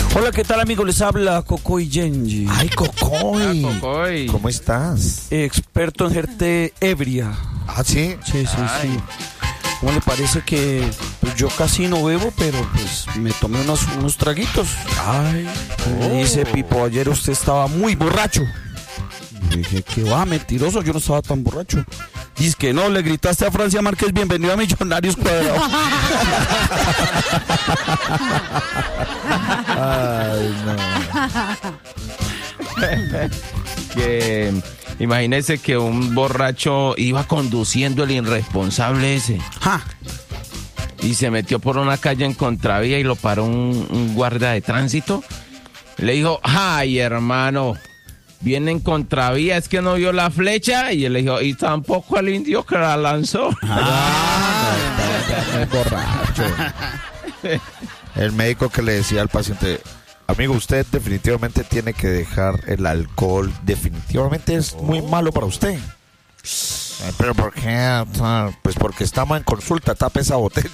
Hola, ¿qué tal, amigos? Les habla Cocoy Genji. Ay, Cocoy. Cocoy. ¿Cómo estás? Experto en gente ebria. Ah, ¿sí? Sí. ¿Cómo le parece que pues, yo casi no bebo, pero pues me tomé unos traguitos? Ay. Me dice Pipo, ayer usted estaba muy borracho. Y dije, ¿qué va? Mentiroso, yo no estaba tan borracho. Dice que no, le gritaste a Francia Márquez, bienvenido a Millonarios Cuadrados. Ay, no. Que imagínese que un borracho iba conduciendo, el irresponsable ese, ¡Ja! y se metió por una calle en contravía y lo paró un guardia de tránsito. Le dijo, ay, hermano, viene en contravía, es que no vio la flecha. Y él le dijo, y tampoco al indio que la lanzó. Es borracho. El médico que le decía al paciente, amigo, usted definitivamente tiene que dejar el alcohol. Definitivamente es muy malo para usted. ¿Pero por qué? Pues porque estamos en consulta, tape esa botella.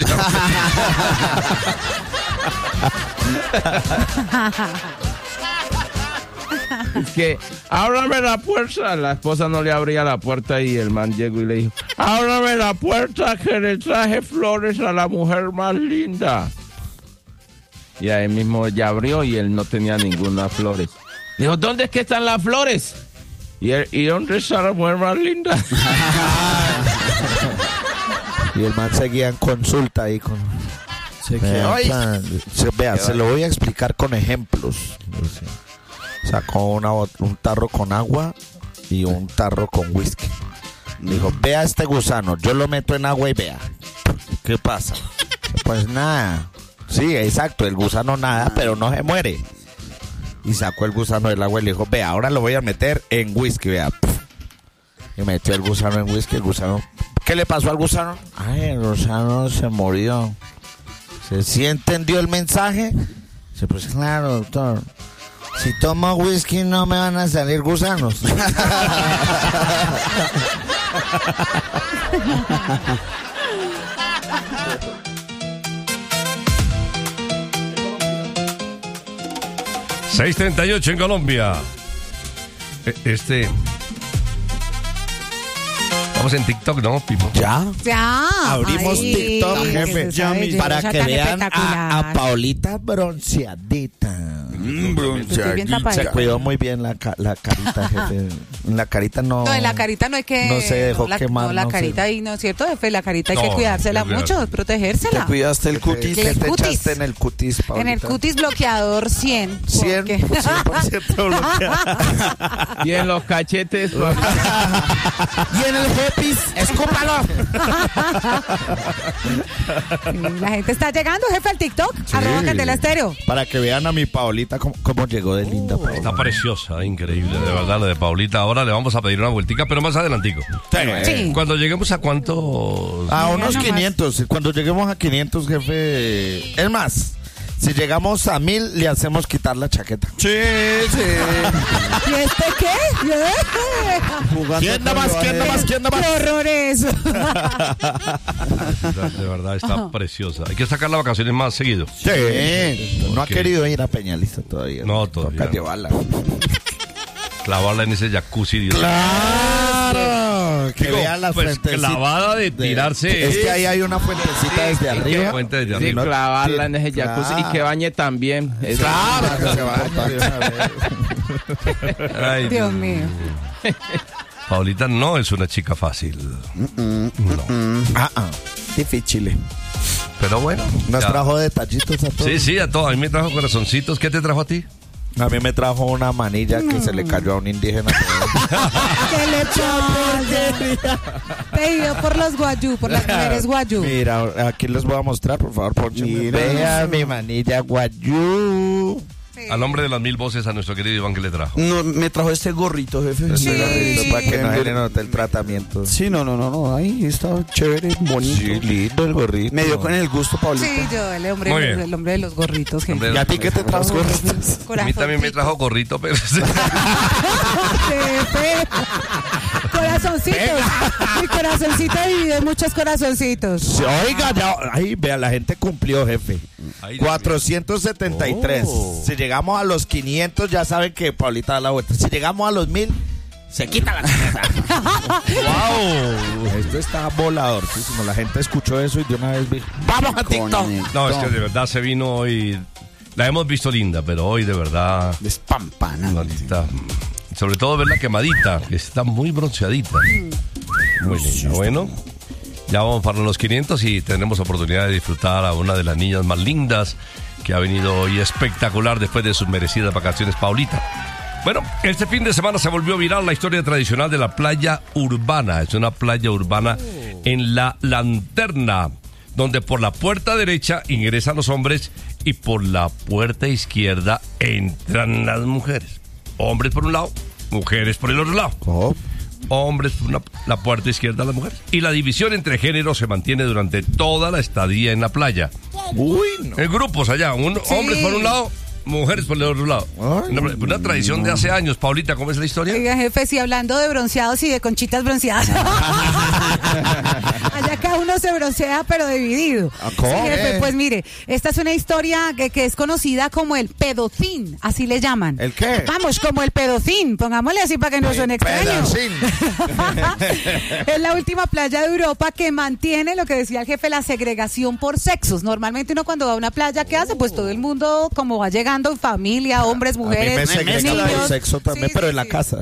Es que, ábrame la puerta. La esposa no le abría la puerta y el man llegó y le dijo, ábrame la puerta que le traje flores a la mujer más linda. Y ahí mismo ella abrió y él no tenía ninguna flores. Dijo, ¿dónde es que están las flores? ¿Y dónde está la mujer más linda? Y el man seguía en consulta ahí con... Vea, se lo voy a explicar con ejemplos. Sacó un tarro con agua y un tarro con whisky. Dijo, vea este gusano, yo lo meto en agua y vea. ¿Qué pasa? Pues nada. Sí, exacto, el gusano nada, pero no se muere. Y sacó el gusano del agua y le dijo, vea, ahora lo voy a meter en whisky, vea. Y metió el gusano en whisky, el gusano... ¿Qué le pasó al gusano? Ay, el gusano se murió. ¿Sí entendió el mensaje? Sí, pues claro, doctor. Si tomo whisky no me van a salir gusanos. ...6:38 en Colombia. Estamos en TikTok, ¿no, Pipo? ¿Ya? Abrimos TikTok, jefe. Para que vean a Paulita. Paulita bronceadita. Se cuidó muy bien la carita, jefe. En la carita no... No, en la carita no hay que... No se dejó quemar. No, la no carita sé. ahí, ¿no es cierto, jefe? La carita hay que No, cuidársela hay que mucho, ¿Te protegérsela. cuidaste el cutis? ¿Qué El te cutis. echaste en el cutis, Paulita? En el cutis bloqueador 100. 100% bloqueado. Y en los cachetes. Y en el hepis, escúpalo. La gente está llegando, jefe, al TikTok. @Candela Estéreo. Para que vean a mi Paulita cómo llegó de linda. Paulita. Está preciosa, increíble, de verdad, la de Paulita. Ahora le vamos a pedir una vueltica, pero más adelantico. Sí. Cuando lleguemos a cuántos... A unos nomás. 500. Cuando lleguemos a 500, jefe. Es más, si llegamos a 1000, le hacemos quitar la chaqueta. Sí. ¿Y este qué? ¿Quién da más? ¿Quién da más? ¿Quién da más? ¡Qué horror eso! De verdad, está preciosa. Hay que sacar las vacaciones más seguido. Sí. No ha ¿Por qué? querido ir a Peñalista todavía. No, todavía Toca no. llevarla. Clavarla en ese jacuzzi. Dios. ¡Claro! Que Digo, vean la pues, fuentecita. clavada de tirarse. Es que ahí hay una fuentecita desde arriba. Fuente desde Sí, arriba. clavarla en ese Claro. jacuzzi y que bañe también. Eso. Claro, que se bañe de una vez. Ay, Dios mío. Paulita no es una chica fácil. No. Difícil. Pero bueno. Nos ya. trajo detallitos a todos. Sí, sí, a todos. A mí me trajo corazoncitos. ¿Qué te trajo a ti? A mí me trajo una manilla que se le cayó a un indígena. ¿Qué le pasa? Pedido por los guayú, por las mujeres guayú. Mira, aquí les voy a mostrar, por favor, Poncho. Vea mi manilla guayú. Al nombre de las 1000 voces a nuestro querido Iván, que le trajo. No, me trajo este gorrito, jefe. Sí, sí. para que no se le note el tratamiento. Sí, no, ahí está chévere, bonito. Sí, lindo el gorrito. Me dio con el gusto, Paulita. Sí, yo, el Muy bien. hombre de los gorritos, gente. ¿Y a ti qué te trajo? A mí también me trajo gorrito, pero... Corazoncitos. Mi corazoncito dividido en muchos corazoncitos. Oiga, ya, ay, vea, la gente cumplió, jefe. Ahí 473. Oh. Si llegamos a los 500, ya saben que Paulita da la vuelta. Si llegamos a los 1000, se quita la chaqueta. ¡Wow! Esto está voladorcísimo. La gente escuchó eso y de una vez dijo, ¡vamos a TikTok! No, es que de verdad se vino hoy. La hemos visto linda, pero hoy de verdad. Despampanante. Maldita. Sobre todo verla quemadita, que está muy bronceadita. Muy linda. Bueno, ya vamos para los 500 y tendremos oportunidad de disfrutar a una de las niñas más lindas que ha venido hoy espectacular después de sus merecidas vacaciones, Paulita. Bueno, este fin de semana se volvió viral la historia tradicional de la playa urbana. Es una playa urbana en La Lanterna, donde por la puerta derecha ingresan los hombres y por la puerta izquierda entran las mujeres. Hombres por un lado, mujeres por el otro lado. Oh. Hombres por la puerta izquierda, las mujeres. Y la división entre géneros se mantiene durante toda la estadía en la playa. Uy, no. En grupos allá, hombres por un lado, mujeres por el otro lado. Ay, Una tradición de hace años. Paulita, ¿cómo es la historia? Oiga, jefe, sí, hablando de bronceados y de conchitas bronceadas. Allá cada uno se broncea, pero dividido. ¿Cómo? Sí, jefe, pues mire, esta es una historia que es conocida como el pedocín, así le llaman. ¿El qué? Vamos, como el pedocín, pongámosle así para que no suene extraño. Pedacín. Es la última playa de Europa que mantiene lo que decía el jefe, la segregación por sexos. Normalmente uno cuando va a una playa, ¿qué hace? Pues todo el mundo como va llegando en familia, hombres, A mí mujeres, me segrega niños. el sexo también, Sí, pero sí, en la sí. casa.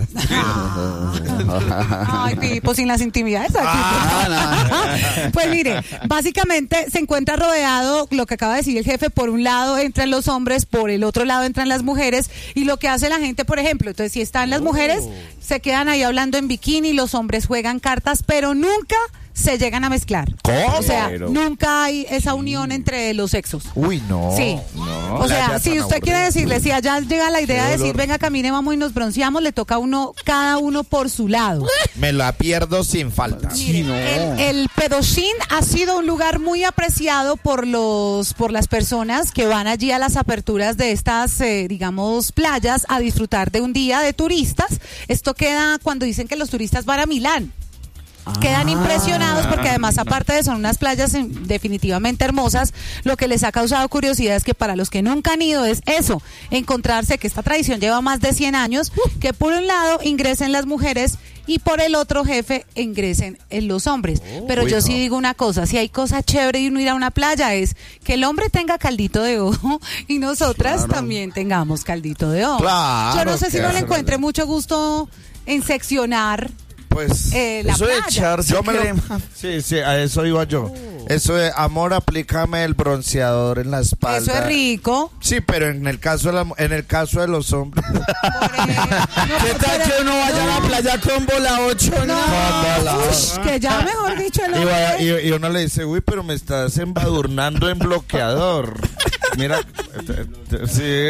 Ay, Pipo, sin las intimidades aquí. Pues mire, básicamente se encuentra rodeado, lo que acaba de decir el jefe, por un lado entran los hombres, por el otro lado entran las mujeres, y lo que hace la gente, por ejemplo, entonces si están las mujeres, se quedan ahí hablando en bikini, los hombres juegan cartas, pero nunca se llegan a mezclar. ¿Cómo? O sea, Pero- nunca hay esa unión entre los sexos. Uy, no. Sí. No, O sea, playa si tan usted quiere aburrida. decirle, si allá llega la idea Qué de decir, dolor. venga, camine, vamos y nos bronceamos, le toca a uno, cada uno por su lado. Me la pierdo sin falta. Mire, el Pedocín ha sido un lugar muy apreciado por las personas que van allí a las aperturas de estas, digamos, playas a disfrutar de un día de turistas. Esto queda cuando dicen que los turistas van a Milán. Quedan impresionados porque además aparte de son unas playas definitivamente hermosas, lo que les ha causado curiosidad es que para los que nunca han ido es eso, encontrarse que esta tradición lleva más de 100 años, que por un lado ingresen las mujeres y por el otro, jefe, ingresen en los hombres. Pero Uy, yo sí no. digo una cosa, si hay cosa chévere de uno ir a una playa es que el hombre tenga caldito de ojo y nosotras también tengamos caldito de ojo. Claro, Yo no sé si que no le hace encuentre verdad. mucho gusto en seccionar Pues la Eso de playa. echarse yo me lo- crema. Sí, a eso iba yo. Eso de amor, aplícame el bronceador en la espalda. Eso es rico. Sí, pero en el caso de los hombres. ¿Qué tal que uno vaya a la playa con bola 8? No, ush, que ya mejor dicho el Y, hombre. y uno le dice, uy, pero me estás embadurnando en bloqueador. Mira, sí.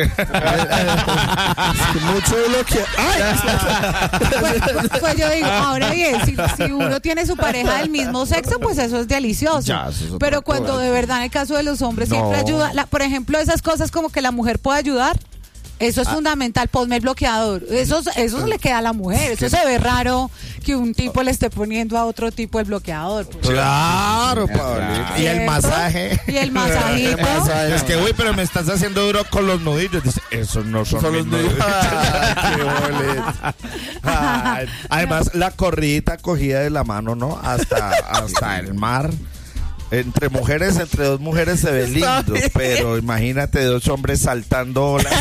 Mucho de lo que... Pues yo digo, ahora bien, si uno tiene su pareja del mismo sexo, pues eso es delicioso. Ya, eso es otra Pero cuando cosa. de verdad en el caso de los hombres No. siempre ayuda, por ejemplo, esas cosas como que la mujer puede ayudar. Eso es fundamental, ponme el bloqueador. Eso le queda a la mujer. Eso se ve raro que un tipo le esté poniendo a otro tipo el bloqueador. Pues. Claro, Pablito. Y el ¿Cierto? masaje. Y el masajito. El masaje. Es que, uy, pero me estás haciendo duro con los nudillos. Dice, esos no son Son mis los nudillos. Qué boleta. Ay, además, la corridita cogida de la mano, ¿no? Hasta el mar. Entre dos mujeres se ve lindo, pero imagínate dos hombres saltando olas.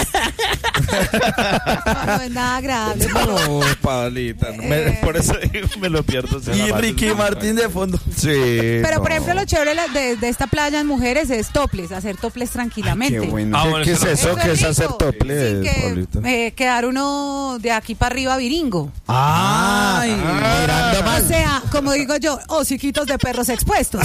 No es nada agradable. No, Pablita, no. Por eso digo, me lo pierdo. Y Ricky Martín de fondo. Sí. Pero no. por ejemplo lo chévere de esta playa en mujeres es topless, hacer topless tranquilamente. Qué bueno. Ah, bueno, ¿Qué es eso? ¿Qué es rico. hacer tople, Sin Pablita? que quedar uno de aquí para arriba viringo. Ay, mirando O mal. sea, como digo yo, hociquitos de perros expuestos.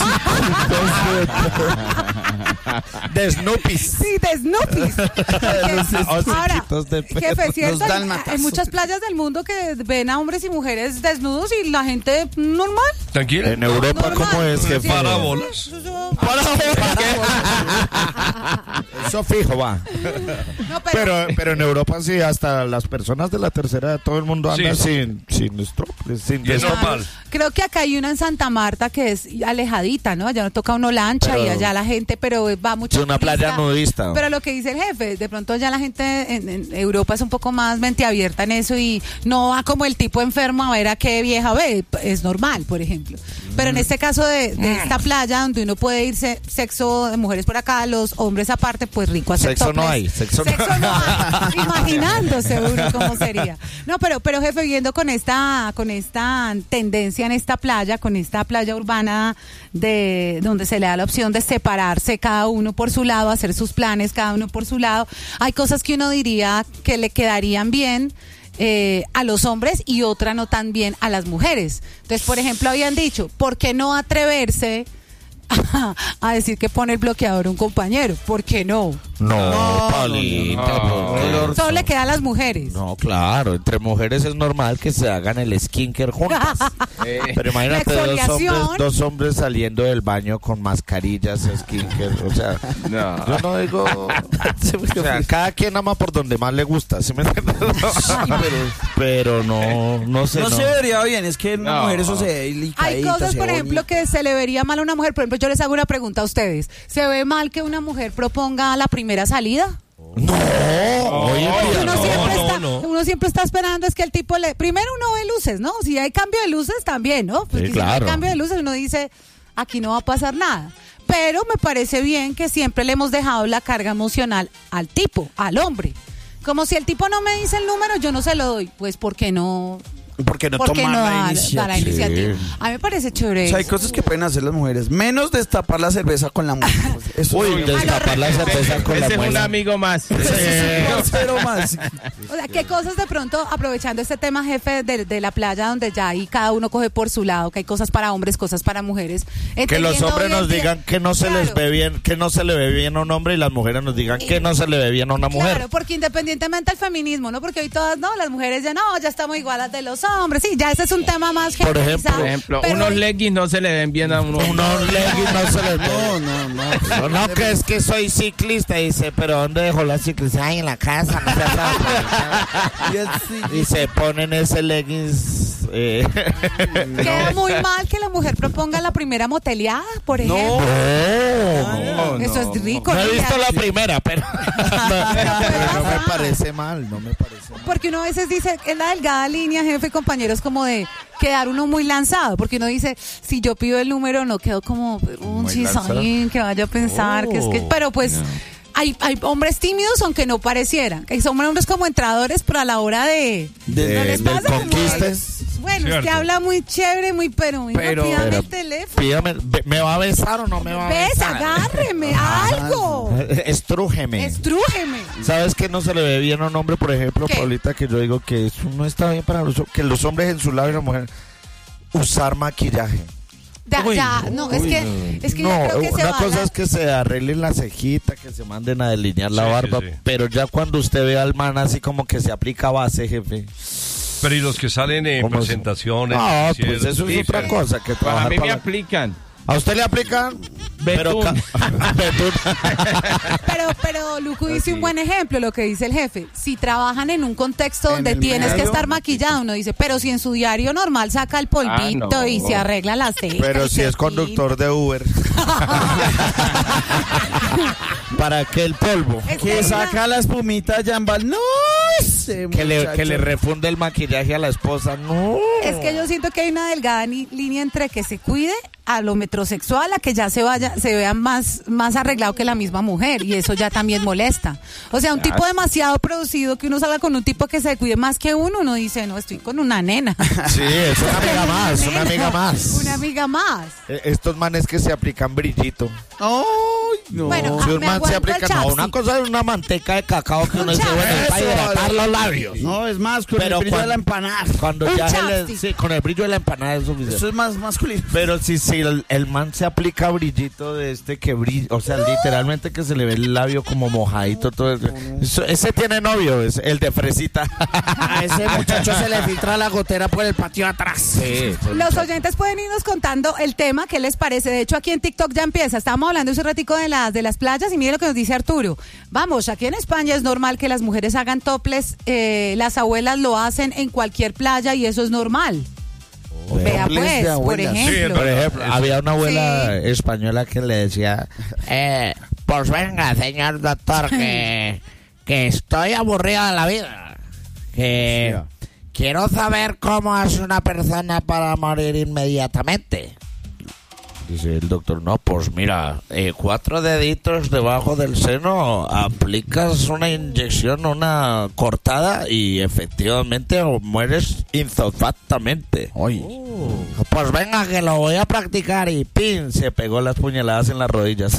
De Snoopy. Sí, de Snoopy. Ahora, Hociquitos de perros. jefe, ¿cierto? Los dálmatas. Hay muchas playas del mundo que ven a hombres y mujeres desnudos y la gente normal. Tranquila. En Europa, Normal. ¿cómo es, jefe? Parábolas. Eso fijo, va. No, Pero en Europa sí, hasta las personas de la tercera edad, todo el mundo anda Sí. sin stop. sin Y es esto, normal. Creo que acá hay una en Santa Marta que es alejadita, ¿no? Allá no toca uno lancha Pero- y allá la gente, pero va mucho. Es una playa nudista. Pero lo que dice el jefe, de pronto ya la gente en Europa es un poco más mente abierta en eso y no va como el tipo enfermo a ver a qué vieja ve. Es normal, por ejemplo. Pero en este caso de esta playa donde uno puede irse, sexo de mujeres por acá, los hombres aparte, pues rico hacer Sexo no topless. hay, sexo no hay. Imaginándose uno cómo sería. No, pero jefe, viendo con esta tendencia en esta playa, con esta playa urbana de donde se le da la opción de separarse cada uno por su lado, hacer sus planes cada uno por su lado, hay cosas que uno diría que le quedarían bien a los hombres y otra no tan bien a las mujeres. Entonces, por ejemplo, habían dicho, ¿por qué no atreverse a decir que pone el bloqueador un compañero? ¿Por qué no? No, Paulita. ¿por qué? Solo le queda a las mujeres. No, claro, entre mujeres es normal que se hagan el skincare juntas. Pero imagínate La exfoliación. dos hombres saliendo del baño con mascarillas, skincare, o sea, No. yo no digo, o sea, cada quien ama por donde más le gusta, ¿sí me entiendes? Pero no sé. No se vería bien, es que una No. mujer eso se ve Hay delicadita, cosas, se por ve ejemplo, bonita. que se le vería mal a una mujer. Por ejemplo, yo les hago una pregunta a ustedes. ¿Se ve mal que una mujer proponga la primera salida? No, oye, Uno, mira, siempre no. uno siempre está esperando es que el tipo le... Primero uno ve luces, ¿no? Si hay cambio de luces también, ¿no? Porque Sí, si no hay claro. cambio de luces uno dice, aquí no va a pasar nada. Pero me parece bien que siempre le hemos dejado la carga emocional al tipo, al hombre. Como si el tipo no me dice el número, yo no se lo doy. Pues, ¿por qué no? Porque no ¿Por qué toman no la da iniciativa. la iniciativa? A mí me parece chévere. O sea, hay eso. cosas que pueden hacer las mujeres, menos destapar la cerveza con la mujer. Eso uy, destapar la cerveza con la Ese es un muela. amigo más. cero más. O sea, ¿qué cosas de pronto, aprovechando este tema, jefe, de la playa donde ya ahí cada uno coge por su lado, que hay cosas para hombres, cosas para mujeres? Que los Entendiendo hombres hoy en nos día- digan que no se les Claro. ve bien, que no se le ve bien a un hombre y las mujeres nos digan que no se le ve bien a una mujer. Claro, porque independientemente del feminismo, ¿no? Porque hoy todas, no, las mujeres ya no, ya estamos igualas de los hombres. Sí, ya ese es un tema más Por ejemplo, generalizado, Por ejemplo, pero unos hoy- leggings no se le ven bien a uno. Unos leggings no se les ve. No. No, que es que soy ciclista, dice, pero ¿dónde dejó la ciclista? Ay, en la casa. No y se ponen ese leggings. queda muy mal que la mujer proponga la primera moteleada, por ejemplo. No, Eso es rico. no he ¿no? visto la primera, pero no me pasar. parece mal, no me parece mal. Porque uno a veces dice, es la delgada línea, jefe, compañeros, como de quedar uno muy lanzado. Porque uno dice, si yo pido el número, no quedo como un Muy chisallín que vaya a pensar que es que. Pero pues. Hay hombres tímidos, aunque no parecieran. Que son hombres como entradores, pero a la hora de. ¿no les del pasa? Como conquiste. de- Bueno, es que Cierto. habla muy chévere, muy pero pídame pero- el teléfono. Pídame, ¿me va a besar o no me va a Ves, besar? agárreme, algo. Estrújeme. Estrújeme. ¿Sabes que no se le ve bien a un hombre, por ejemplo, ¿Qué? Paulita, que yo digo que eso no está bien para que los hombres en su lado y la mujer usar maquillaje? No, es que No, yo creo que se una va cosa la- es que se arreglen la cejita, que se manden a delinear la Sí, barba, sí, sí. pero ya cuando usted ve al man así como que se aplica base, jefe. Pero y los que salen en ¿Cómo se- presentaciones. No, pues noticieros, eso es sí, otra pero- cosa que Para trabajar mí me para- aplican. ¿A usted le aplican? Pero Betún. Betún. Pero Luco dice un buen ejemplo, lo que dice el jefe. Si trabajan en un contexto En donde el tienes que medio. estar maquillado, uno dice, pero si en su diario normal saca el polvito no. y se arregla la ceja. Pero y si se es conductor de Uber. ¿Para qué el polvo? Es Que saca la espumita Jambal. No sé, Que le muchacho. refunde el maquillaje a la esposa. No. Es que yo siento que hay una delgada línea entre que se cuide a lo metrosexual, a que ya se vea más arreglado que la misma mujer, y eso ya también molesta. O sea, un tipo demasiado producido, que uno salga con un tipo que se cuide más que uno dice, no, estoy con una nena. Sí, es una amiga más, Nena, una amiga más. Una amiga más. Estos manes que se aplican brillito. Ay, no. Bueno, Si un me man se aguanto aplica, el no, chapstick. una cosa es una manteca de cacao que uno dice, chapstick. bueno, es para hidratar los labios. No, es más, con Pero el brillo de cuando- la empanada. Cuando Un ya se le, chapstick. sí, con el brillo de la empanada es suficiente. Eso es más masculino. Pero si el man se aplica brillito de este que brilla, o sea, literalmente que se le ve el labio como mojadito, todo eso. Ese tiene novio, es el de fresita. A ese muchacho se le filtra la gotera por el patio atrás. Sí, Los oyentes pueden irnos contando el tema, ¿qué les parece? De hecho, aquí en TikTok ya empieza. Estábamos hablando hace un ratico de las playas y mire lo que nos dice Arturo. Vamos, aquí en España es normal que las mujeres hagan toples. Las abuelas lo hacen en cualquier playa y eso es normal. Vea Dobles pues, de por abuelas. ejemplo. Por ejemplo, había una abuela española que le decía, Pues venga, señor doctor, que estoy aburrida de la vida. Que quiero saber cómo hace una persona para morir inmediatamente. dice el doctor, no, pues mira, 4 deditos debajo del seno, aplicas una inyección, una cortada y efectivamente mueres insofactamente. Ay. Pues venga, que lo voy a practicar y ¡pin! Se pegó las puñaladas en las rodillas.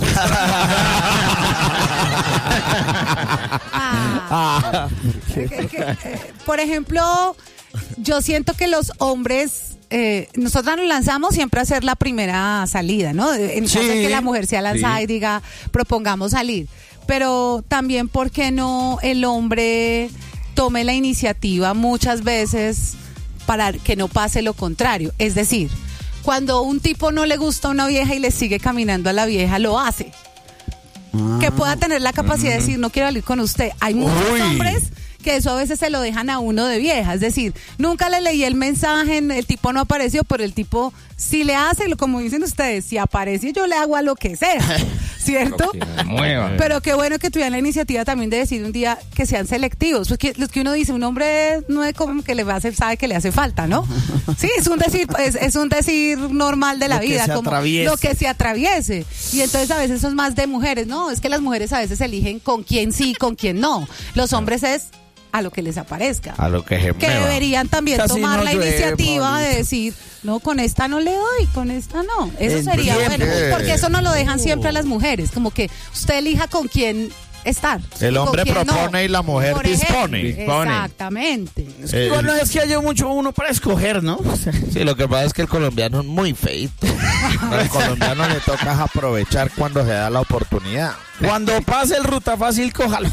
Por ejemplo, yo siento que los hombres, nosotras nos lanzamos siempre a hacer la primera salida, ¿no? En caso de que la mujer sea lanzada y diga, propongamos salir. Pero también, ¿por qué no el hombre tome la iniciativa muchas veces para que no pase lo contrario? Es decir, cuando un tipo no le gusta a una vieja y le sigue caminando a la vieja, lo hace. Que pueda tener la capacidad de decir, no quiero salir con usted. Hay muchos hombres que eso a veces se lo dejan a uno de vieja. Es decir, nunca le leí el mensaje, el tipo no apareció, pero el tipo si le hace, como dicen ustedes, si aparece yo le hago a lo que sea, ¿cierto? Pero qué bueno que tuvieran la iniciativa también de decir un día que sean selectivos, porque lo que uno dice, un hombre no es como que le va a hacer, sabe que le hace falta, ¿no? Sí, es un decir normal de la vida, como lo que se atraviese. Y entonces a veces son más de mujeres, ¿no? Es que las mujeres a veces eligen con quién sí, con quién no. Los hombres es a lo que les aparezca. A lo que Que deberían también Casi tomar no la llueve, iniciativa Pablito. de decir, no, con esta no le doy, con esta no. Eso Es sería bien, bueno, porque eso no lo dejan siempre a las mujeres, como que usted elija con quién estar. El y con hombre quién no. propone y la mujer Por ejemplo, dispone. Exactamente. Es que igual no es que haya mucho uno para escoger, ¿no? Sí, lo que pasa es que el colombiano es muy feito. Al colombiano le toca aprovechar cuando se da la oportunidad. Cuando pase el ruta fácil, cójalo.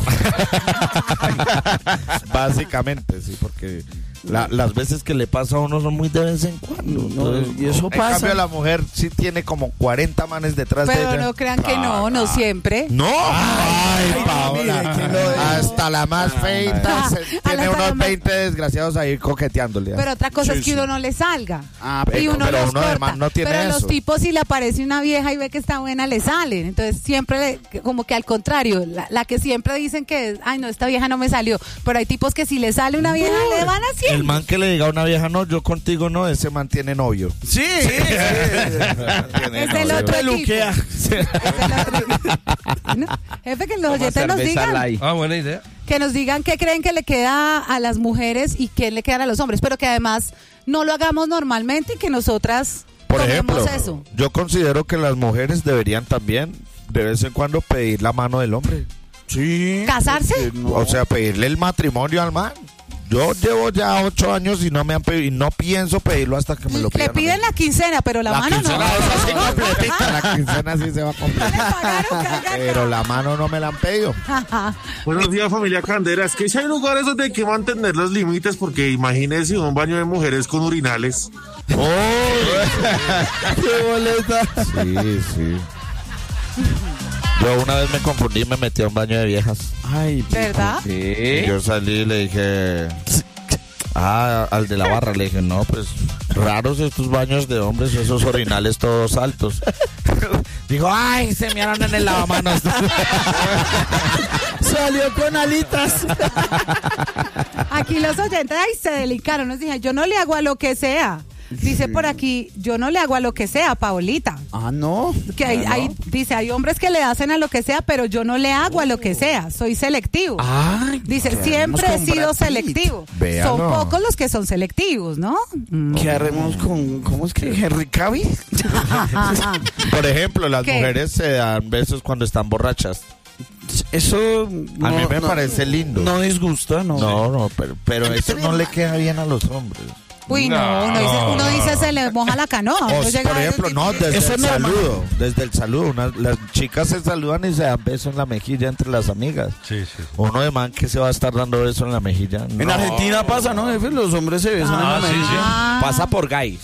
Básicamente, sí, porque las veces que le pasa a uno son muy de vez en cuando. Entonces, y eso en pasa. cambio, la mujer sí tiene como 40 manes detrás de Pero ella. no crean que no siempre. ¡No! ¡Ay, Paola! ¿quién lo dijo? Hasta la más feita tiene hasta la unos más- 20 desgraciados ahí coqueteándole. Pero otra cosa Sí, es que sí. uno no le salga. Ah, y pero- uno pero los uno de corta. man no tiene pero eso. los tipos, si le aparece una vieja y ve que está buena, le salen. Entonces siempre, como que al contrario, la que siempre dicen que, ay no, esta vieja no me salió. Pero hay tipos que si le sale una vieja, le van haciendo. El man que le diga a una vieja, no, yo contigo no, ese man tiene novio. Sí, Es el otro peluquea. equipo. Es el otro equipo. ¿No? Jefe, que los oyentes nos digan. Ah, buena idea. Que nos digan qué creen que le queda a las mujeres y qué le quedan a los hombres, pero que además no lo hagamos normalmente y que nosotras Por tomemos ejemplo, eso. yo considero que las mujeres deberían también de vez en cuando pedir la mano del hombre. Sí. ¿Casarse? O sea, pedirle el matrimonio al man. Yo llevo ya 8 años y no me han pedido, y no pienso pedirlo hasta que me lo pidan. Le piden la quincena, pero la mano no. quincena esa sí completica, la quincena sí se va a completar. Pero la mano no me la han pedido. Buenos días, familia Candera. Es que si hay lugares donde hay que mantener los límites, porque imagínense un baño de mujeres con urinales. ¡Qué boleta! Sí, sí. Yo una vez me confundí y me metí a un baño de viejas. Ay, ¿Verdad? Y yo salí y le dije, al de la barra, le dije, no, pues raros estos baños de hombres, esos orinales todos altos. Dijo, ay, se mearon en el lavamanos. salió con alitas. Aquí los oyentes, ay, se delicaron. Nos dije, yo no le hago a lo que sea. Dice por aquí, yo no le hago a lo que sea, Paolita. Ah, no. Que dice, hay hombres que le hacen a lo que sea, pero yo no le hago a lo que sea. Soy selectivo. Ay, Dice, ¿qué siempre he haremos con sido Brad Pitt? selectivo. Véalo. Son pocos los que son selectivos, ¿no? ¿Qué haremos con, cómo es que Henry Cavill? Por ejemplo, las ¿Qué? mujeres se dan besos cuando están borrachas. Eso A mí me parece lindo. No disgusta, ¿no? No, pero eso no le queda bien a los hombres. Uy, no, uno dice se le moja la canoa. O, Uno llega por a ejemplo, ver, no, desde Eso el es normal. saludo. Desde el saludo. Las chicas se saludan y se dan beso en la mejilla entre las amigas. Sí, sí. Uno de man que se va a estar dando beso en la mejilla. En No. Argentina pasa, ¿no, jefe? Los hombres se besan en la sí, sí. mejilla. Pasa por gay.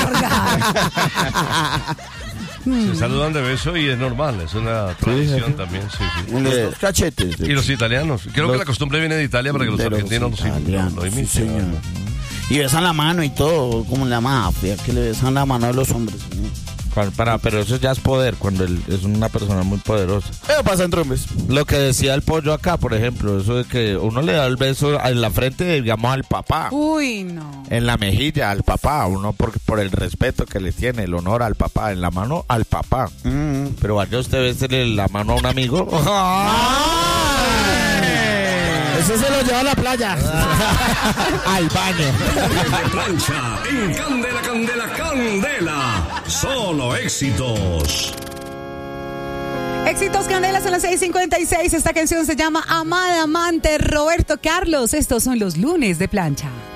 Se saludan de beso y es normal, es una tradición también, sí, sí. En los dos cachetes. Y los italianos, creo Los- que la costumbre viene de Italia para que los de los argentinos italianos, lo sí, imiten. señor. Y besan la mano y todo, como en la mafia, que le besan la mano a los hombres. Pero eso ya es poder, cuando es una persona muy poderosa. Eso pasa entre hombres. Lo que decía el pollo acá, por ejemplo, eso de que uno le da el beso en la frente, digamos, al papá. Uy, no. En la mejilla al papá, uno por el respeto que le tiene, el honor al papá, en la mano al papá. Pero vaya usted besele la mano a un amigo. Ese se lo lleva a la playa. Al baño. De plancha, en Candela, Candela, Candela. Solo éxitos. Éxitos Candelas en las 6:56. Esta canción se llama Amada Amante, Roberto Carlos. Estos son los lunes de plancha.